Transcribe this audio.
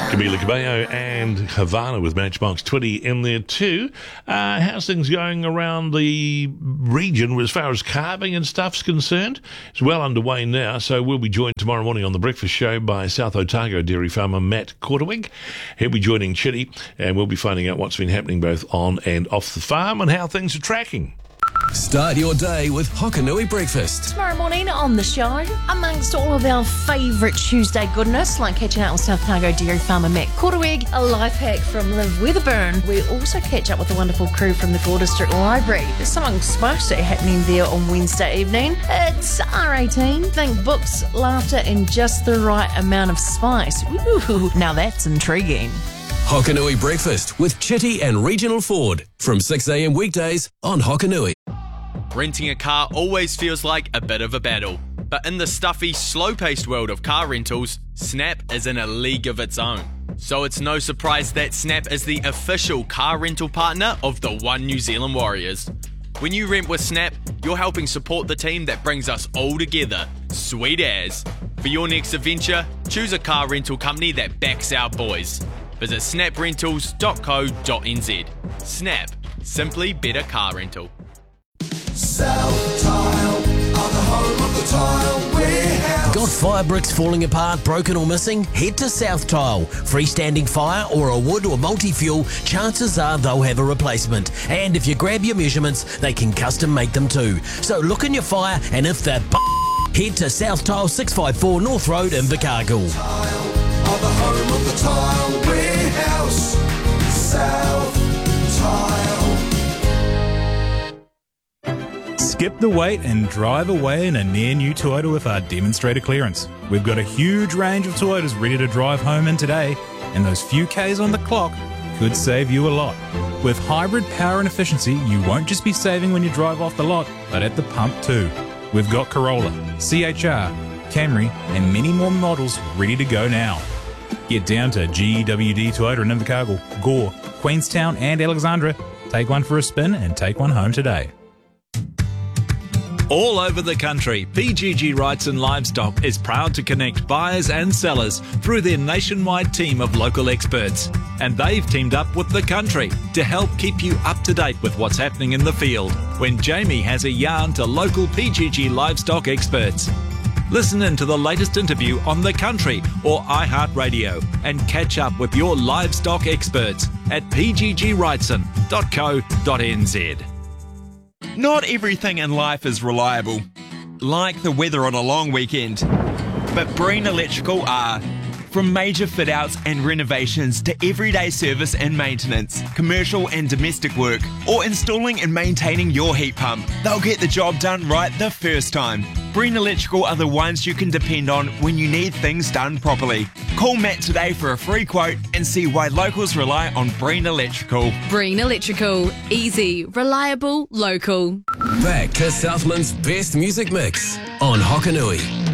Camila Cabello and Havana with Matchbox 20 in there too. How's things going around the region as far as carving and stuff's concerned? It's well underway now, so we'll be joined tomorrow morning on The Breakfast Show by South Otago dairy farmer Matt Korteweg. He'll be joining Chitty, and we'll be finding out what's been happening both on and off the farm and how things are tracking. Start your day with Hokanui Breakfast. Tomorrow morning on the show, amongst all of our favourite Tuesday goodness, like catching up with South Otago dairy farmer Matt Korteweg, a life hack from Liv Weatherburn. We also catch up with the wonderful crew from the Gore District Library. There's something spicy happening there on Wednesday evening. It's R18. Think books, laughter, and just the right amount of spice. Ooh, now that's intriguing. Hokanui Breakfast with Chitty and Regional Ford from 6 a.m. weekdays on Hokanui. Renting a car always feels like a bit of a battle, but in the stuffy, slow-paced world of car rentals, Snap is in a league of its own. So it's no surprise that Snap is the official car rental partner of the One New Zealand Warriors. When you rent with Snap, you're helping support the team that brings us all together. Sweet as. For your next adventure, choose a car rental company that backs our boys. Visit snaprentals.co.nz. Snap. Simply better car rental. South Tile are the home of the tile warehouse. Got fire bricks falling apart, broken or missing? Head to South Tile. Freestanding fire or a wood or multi-fuel, chances are they'll have a replacement. And if you grab your measurements, they can custom make them too. So look in your fire, and if they're head to South Tile 654 North Road in Invercargill. Tile are the home of the tile warehouse. South Tile. Skip the wait and drive away in a near-new Toyota with our demonstrator clearance. We've got a huge range of Toyotas ready to drive home in today, and those few Ks on the clock could save you a lot. With hybrid power and efficiency, you won't just be saving when you drive off the lot, but at the pump too. We've got Corolla, CHR, Camry, and many more models ready to go now. Get down to GWD Toyota in Invercargill, Gore, Queenstown and Alexandra. Take one for a spin and take one home today. All over the country, PGG Wrightson Livestock is proud to connect buyers and sellers through their nationwide team of local experts. And they've teamed up with The Country to help keep you up to date with what's happening in the field when Jamie has a yarn to local PGG Livestock experts. Listen in to the latest interview on The Country or iHeartRadio and catch up with your livestock experts at pggwrightson.co.nz. Not everything in life is reliable, like the weather on a long weekend. But Breen Electrical are. From major fit-outs and renovations to everyday service and maintenance, commercial and domestic work, or installing and maintaining your heat pump, they'll get the job done right the first time. Breen Electrical are the ones you can depend on when you need things done properly. Call Matt today for a free quote and see why locals rely on Breen Electrical. Breen Electrical. Easy, reliable, local. Back to Southland's best music mix on Hokanui.